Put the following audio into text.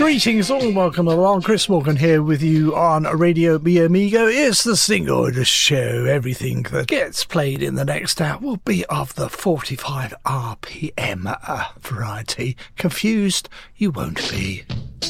Greetings all, welcome along. Chris Morgan here with you on Radio Mi Amigo. It's the single show. Everything that gets played in the next hour will be of the 45 RPM variety. Confused? You won't be.